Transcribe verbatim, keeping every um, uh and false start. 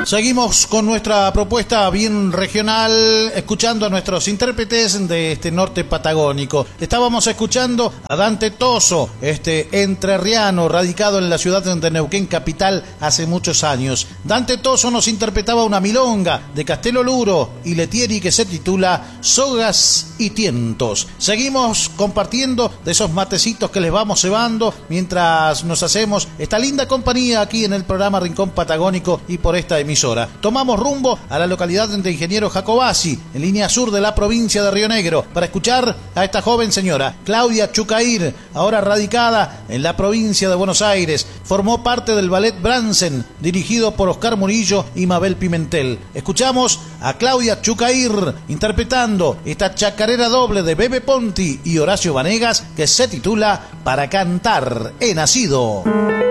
Seguimos con nuestra propuesta bien regional, escuchando a nuestros intérpretes de este norte patagónico. Estábamos escuchando a Dante Toso, este entrerriano radicado en la ciudad de Neuquén capital hace muchos años. Dante Toso nos interpretaba una milonga de Castelo Luro y Letieri que se titula Sogas y Tientos. Seguimos compartiendo de esos matecitos que les vamos cebando mientras nos hacemos esta linda compañía aquí en el programa Rincón Patagónico y por esta emisora. Tomamos rumbo a la localidad de Ingeniero Jacobasi, en línea sur de la provincia de Río Negro, para escuchar a esta joven señora, Claudia Chucair, ahora radicada en la provincia de Buenos Aires. Formó parte del ballet Bransen, dirigido por Oscar Murillo y Mabel Pimentel. Escuchamos a Claudia Chucair interpretando esta chacarera doble de Bebe Ponti y Horacio Vanegas que se titula Para cantar he nacido.